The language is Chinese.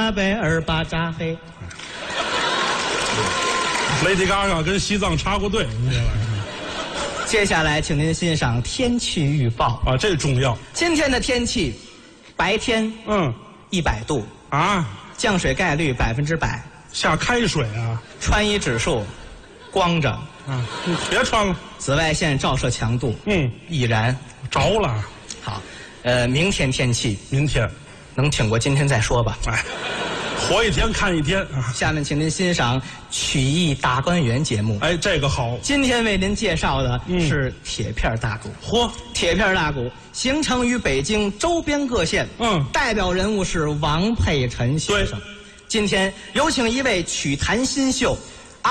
扎白二八扎黑。 Lady Gaga 跟西藏插过队，你这玩意儿接下来，请您欣赏天气预报。 啊，这重要。 今天的天气，白天100度啊， 降水概率100%， 下开水啊穿衣指数光着， 啊，你别穿了， 紫外线照射强度易燃。 着了。 好，明天天气明天， 能挺过今天再说吧。 哎，活一天看一天啊。 下面请您欣赏曲艺大观园节目。 哎，这个好。 今天为您介绍的是铁片大鼓。 嚯， 铁片大鼓形成于北京周边各县，代表人物是王佩臣先生。今天有请一位曲坛新秀，